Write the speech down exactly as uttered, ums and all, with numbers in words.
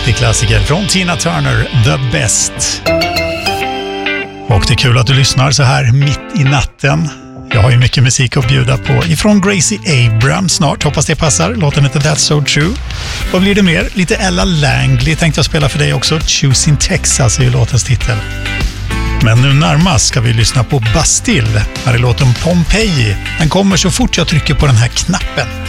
riktig klassiker från Tina Turner, The Best. Och det är kul att du lyssnar så här mitt i natten. Jag har ju mycket musik att bjuda på ifrån Gracie Abrams snart. Hoppas det passar. Låten heter That's So True. Vad blir det mer? Lite Ella Langley tänkte jag spela för dig också. Choosing Texas är ju låtens titel. Men nu närmast ska vi lyssna på Bastille. Här är låten Pompeji. Den kommer så fort jag trycker på den här knappen.